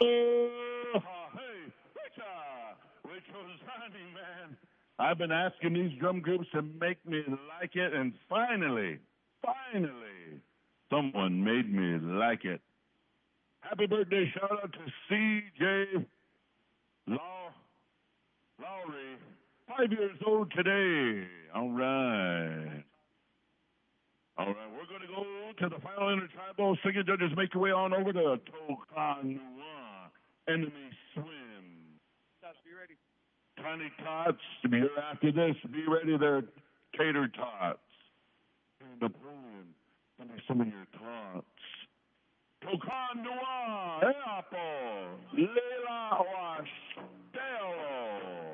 Oh, hey, Rachel Zani, man. I've been asking these drum groups to make me like it, and finally, someone made me like it. Happy birthday, shout out to CJ Lowry, 5 years old today. All right. We're going to go to the final intertribal. Singing judges make your way on over to Tokanua. Enemy swim. Be ready. Tiny tots, to be here after this. Be ready there, tater tots. Napoleon, give me some of your tots. Tokanua, Apple, Leila Wash, Dale.